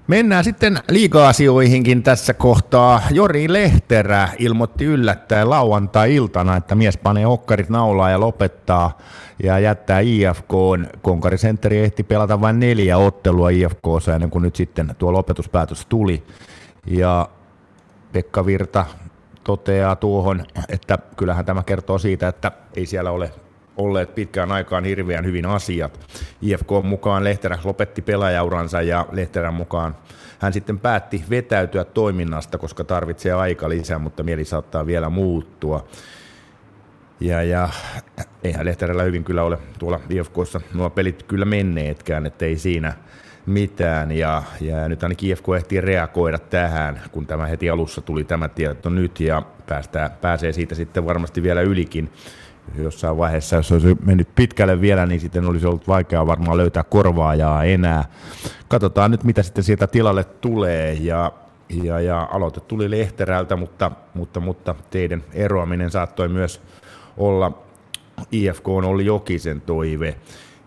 Mennään sitten liiga-asioihinkin tässä kohtaa. Jori Lehterä ilmoitti yllättäen lauantai-iltana, että mies panee okkarit naulaa ja lopettaa ja jättää IFK:n. Konkari Centeri ehti pelata vain 4 ottelua IFK:ssa ennen kuin nyt sitten tuo lopetuspäätös tuli. Ja Pekka Virta toteaa tuohon, että kyllähän tämä kertoo siitä, että ei siellä ole olleet pitkään aikaan hirveän hyvin asiat. IFK mukaan Lehterä lopetti pelaajauransa ja Lehterän mukaan hän sitten päätti vetäytyä toiminnasta, koska tarvitsee aika lisää, mutta mieli saattaa vielä muuttua. Ja eihän Lehterällä hyvin kyllä ole tuolla IFK:ssa nuo pelit kyllä menneetkään, ettei siinä mitään. Ja nyt ainakin IFK ehtii reagoida tähän, kun tämä heti alussa tuli tämä tieto nyt ja pääsee siitä sitten varmasti vielä ylikin. Jossain vaiheessa, jos olisi mennyt pitkälle vielä, niin sitten olisi ollut vaikeaa varmaan löytää korvaajaa enää. Katsotaan nyt, mitä sitten sieltä tilalle tulee. Ja aloite tuli Lehterältä, mutta teidän eroaminen saattoi myös olla IFK on Olli Jokisen toive.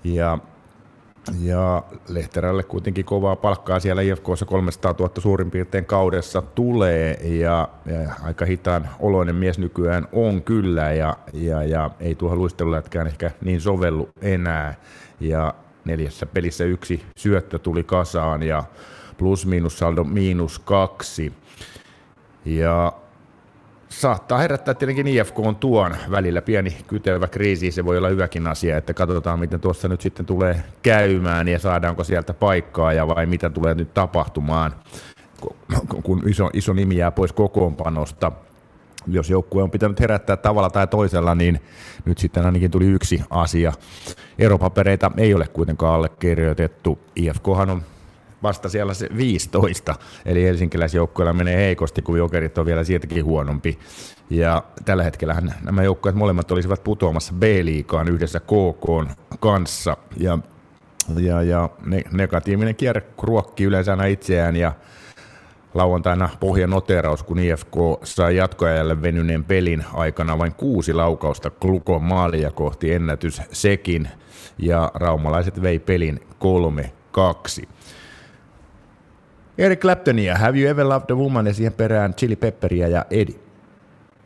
Ja Lehterälle kuitenkin kovaa palkkaa siellä IFK:ssa 300 000 suurin piirtein kaudessa tulee ja aika hitaan oloinen mies nykyään on kyllä ja ei tuohon luistelulätkään ehkä niin sovellu enää ja 4 pelissä 1 syöttö tuli kasaan ja plus-miinus saldo -2 ja saattaa herättää tietenkin IFK on tuon välillä pieni kytevä kriisi, se voi olla hyväkin asia, että katsotaan miten tuossa nyt sitten tulee käymään ja saadaanko sieltä paikkaa ja vai mitä tulee nyt tapahtumaan, kun iso nimi jää pois kokoonpanosta. Jos joukkue on pitänyt herättää tavalla tai toisella, niin nyt sitten ainakin tuli yksi asia. Eropapereita ei ole kuitenkaan allekirjoitettu. IFKhan on vasta siellä se 15, eli helsinkiläisjoukkoilla menee heikosti, kun Jokerit on vielä siitäkin huonompi. Ja tällä hetkellä nämä joukkueet molemmat olisivat putoamassa B-liigaan yhdessä KK:n kanssa. Ja negatiivinen kierre ruokkii yleensä aina itseään ja lauantaina pohjanoteraus, kun IFK sai jatkoajalle venyneen pelin aikana vain 6 laukausta Glukon maalia kohti ennätys sekin, ja raumalaiset vei pelin 3-2. Eric Claptonia, Have You Ever Loved a Woman, ja siihen perään Chili Pepperia ja Eddie.